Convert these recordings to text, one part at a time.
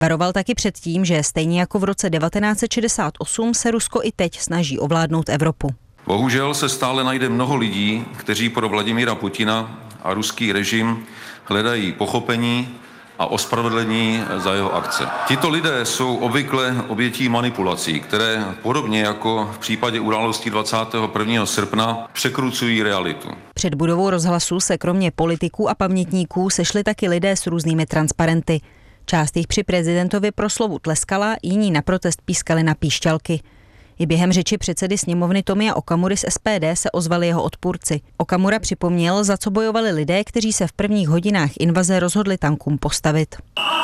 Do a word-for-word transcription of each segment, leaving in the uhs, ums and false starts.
Varoval taky před tím, že stejně jako v roce devatenáct set šedesát osm se Rusko i teď snaží ovládnout Evropu. Bohužel se stále najde mnoho lidí, kteří pro Vladimíra Putina a ruský režim hledají pochopení a ospravedlnění za jeho akce. Tito lidé jsou obvykle obětí manipulací, které podobně jako v případě událostí dvacátého prvního srpna překrucují realitu. Před budovou Rozhlasu se kromě politiků a pamětníků sešli taky lidé s různými transparenty. Část jich při prezidentovi proslovu tleskala, jiní na protest pískali na píšťalky. I během řeči předsedy sněmovny Tomia Okamury z S P D se ozvali jeho odpůrci. Okamura připomněl, za co bojovali lidé, kteří se v prvních hodinách invaze rozhodli tankům postavit.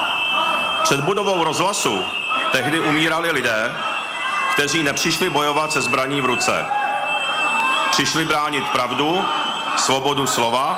Před budovou Rozhlasu tehdy umírali lidé, kteří nepřišli bojovat se zbraní v ruce. Přišli bránit pravdu, svobodu slova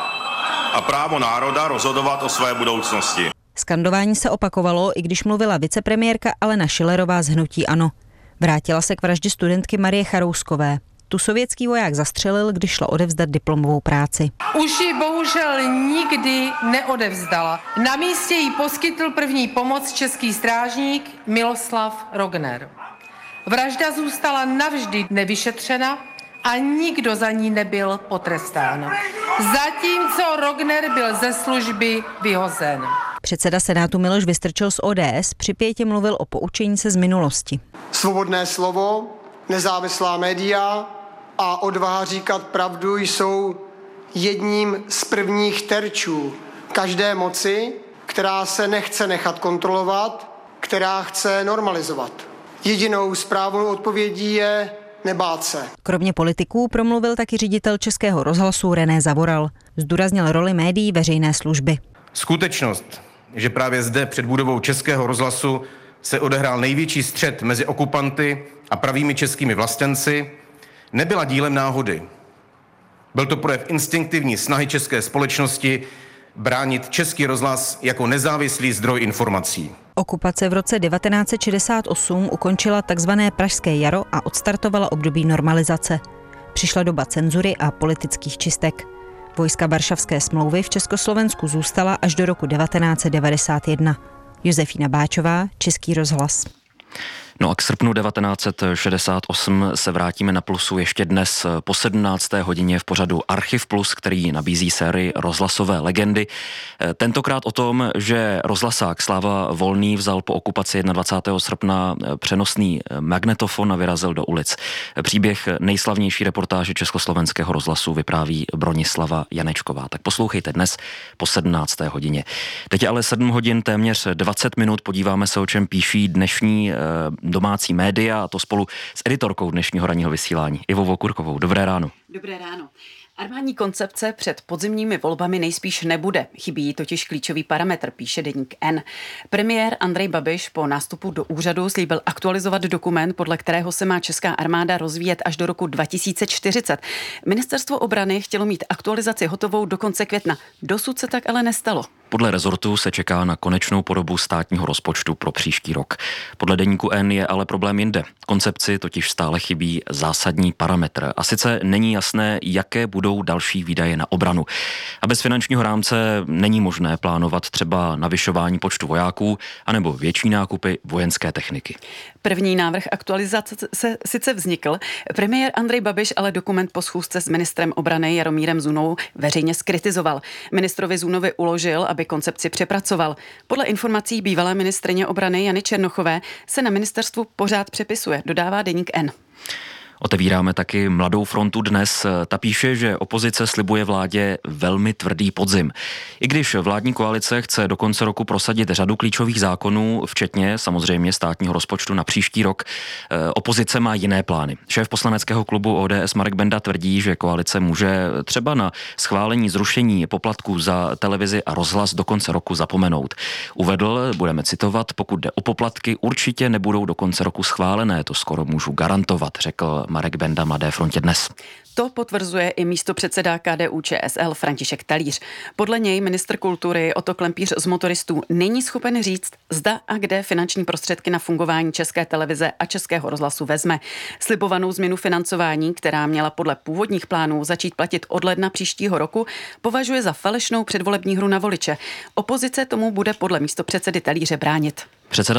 a právo národa rozhodovat o své budoucnosti. Skandování se opakovalo, i když mluvila vicepremiérka Alena Schillerová z hnutí ANO. Vrátila se k vraždě studentky Marie Charouskové. Tu sovětský voják zastřelil, když šla odevzdat diplomovou práci. Už ji bohužel nikdy neodevzdala. Na místě jí poskytl první pomoc český strážník Miloslav Rogner. Vražda zůstala navždy nevyšetřena a nikdo za ní nebyl potrestán. Zatímco Rogner byl ze služby vyhozen. Předseda Senátu Miloš Vystrčil z O D S při pětě mluvil o poučení se z minulosti. Svobodné slovo, nezávislá média a odvaha říkat pravdu jsou jedním z prvních terčů každé moci, která se nechce nechat kontrolovat, která chce normalizovat. Jedinou správnou odpovědí je nebát se. Kromě politiků promluvil taky ředitel Českého rozhlasu René Zavoral. Zdůraznil roli médií veřejné služby. Skutečnost, že právě zde před budovou Českého rozhlasu se odehrál největší střet mezi okupanty a pravými českými vlastenci, nebyla dílem náhody. Byl to projev instinktivní snahy české společnosti bránit Český rozhlas jako nezávislý zdroj informací. Okupace v roce devatenáct set šedesát osm ukončila takzvané Pražské jaro a odstartovala období normalizace. Přišla doba cenzury a politických čistek. Vojska Varšavské smlouvy v Československu zůstala až do roku devatenáct set devadesát jedna. Josefína Báčová, Český rozhlas. No a k srpnu devatenáct set šedesát osm se vrátíme na Plusu ještě dnes po sedmnácté hodině v pořadu Archiv Plus, který nabízí sérii rozhlasové legendy. Tentokrát o tom, že rozhlasák Sláva Volný vzal po okupaci dvacátého prvního srpna přenosný magnetofon a vyrazil do ulic. Příběh nejslavnější reportáže Československého rozhlasu vypráví Bronislava Janečková. Tak poslouchejte dnes po sedmnácté hodině. Teď ale sedm hodin téměř dvacet minut, podíváme se, o čem píší dnešní domácí média, a to spolu s editorkou dnešního ranního vysílání Ivou Vokurkovou. Dobré ráno. Dobré ráno. Armádní koncepce před podzimními volbami nejspíš nebude. Chybí jí totiž klíčový parametr, píše deník N. Premiér Andrej Babiš po nástupu do úřadu slíbil aktualizovat dokument, podle kterého se má česká armáda rozvíjet až do roku dva tisíce čtyřicet. Ministerstvo obrany chtělo mít aktualizaci hotovou do konce května. Dosud se tak ale nestalo. Podle rezortu se čeká na konečnou podobu státního rozpočtu pro příští rok. Podle deníku N je ale problém jinde. Koncepci totiž stále chybí zásadní parametr. A sice není jasné, jaké budou další výdaje na obranu. A bez finančního rámce není možné plánovat třeba navyšování počtu vojáků anebo větší nákupy vojenské techniky. První návrh aktualizace se sice vznikl. Premiér Andrej Babiš ale dokument po schůzce s ministrem obrany Jaromírem Zunou veřejně zkritizoval. Ministrovi Zunovi uložil, aby koncepci přepracoval. Podle informací bývalé ministryně obrany Jany Černochové se na ministerstvu pořád přepisuje, dodává deník N. Otevíráme taky Mladou frontu dnes. Ta píše, že opozice slibuje vládě velmi tvrdý podzim. I když vládní koalice chce do konce roku prosadit řadu klíčových zákonů, včetně samozřejmě státního rozpočtu na příští rok, opozice má jiné plány. Šéf poslaneckého klubu O D S Marek Benda tvrdí, že koalice může třeba na schválení zrušení poplatků za televizi a rozhlas do konce roku zapomenout. Uvedl, budeme citovat, pokud jde o poplatky, určitě nebudou do konce roku schválené, to skoro můžu garantovat, řekl Marek Benda Mladé frontě dnes. To potvrzuje i místopředseda K D U Č S L František Talíř. Podle něj ministr kultury Otto Klempíř z Motoristů není schopen říct, zda a kde finanční prostředky na fungování České televize a Českého rozhlasu vezme. Slibovanou změnu financování, která měla podle původních plánů začít platit od ledna příštího roku, považuje za falešnou předvolební hru na voliče. Opozice tomu bude podle místopředsedy Talíře bránit. Předseda